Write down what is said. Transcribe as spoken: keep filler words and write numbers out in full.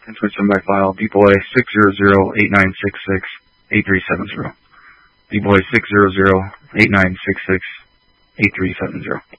and switch them by file. B-Boy six zero zero eight nine six six eight three seven zero. B-Boy six zero zero eight nine six six eight three seven zero.